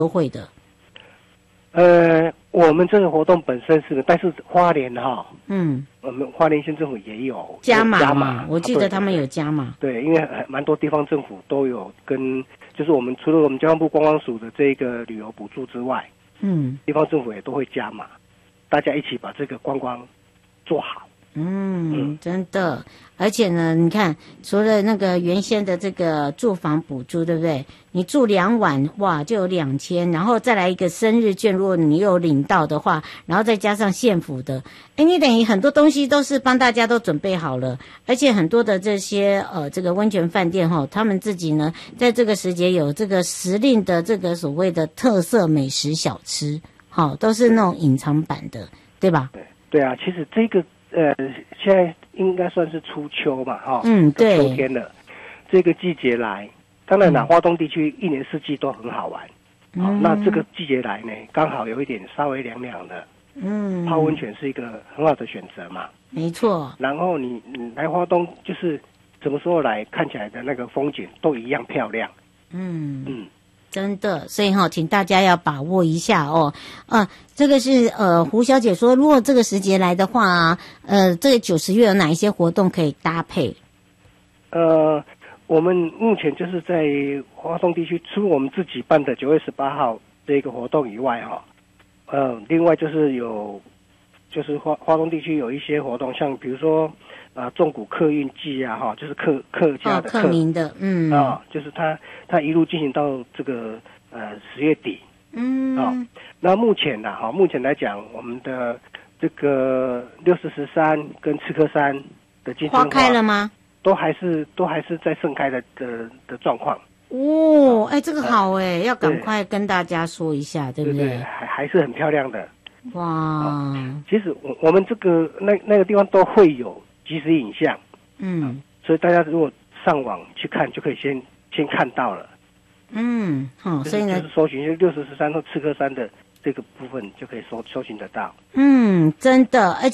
优惠的？ 我们这个活动本身是，但是花莲我们花莲县政府也有加码，我记得他们有加码。 对，因为蛮多地方政府都有跟，就是我们除了我们交通部观光署的这个旅游补助之外，地方政府也都会加码，大家一起把这个观光做好。 真的，而且呢，你看，除了那个原先的这个住房补助，对不对？你住2晚，哇，就有2000，然后再来一个生日券，如果你有领到的话，然后再加上县府的，你等于很多东西都是帮大家都准备好了，而且很多的这些这个温泉饭店他们自己呢，在这个时节有这个时令的这个所谓的特色美食小吃，都是那种隐藏版的，对吧？ 对啊，其实这个。现在应该算是初秋嘛， 对， 秋天了，这个季节来，当然啦，花东地区一年四季都很好玩，那这个季节来呢，刚好有一点稍微凉凉的，泡温泉是一个很好的选择嘛， 没错。 然后你来花东，就是什么时候来，看起来的那个风景都一样漂亮， 真的，所以请大家要把握一下哦。这个是胡小姐说，如果这个时节来的话，这个9、10月有哪一些活动可以搭配？ 我们目前就是在花东地区，除了我们自己办的9月18号这个活动以外，另外就是花东地区有一些活动，像比如说纵谷客运季啊，就是客家的客民的， 就是它一路进行到这个10月底，那目前来讲，我们的这个6013跟赤科山的金针花开了吗？ 都还是在盛开的状况。 这个好要赶快跟大家说一下，对不对？ 还是很漂亮的。 哇！ 其实我们这个那个地方都会有即时影像，所以大家如果上网去看，就可以先看到了。所以呢，就是搜寻6013或赤科山的这个部分就可以搜寻得到。 真的，而且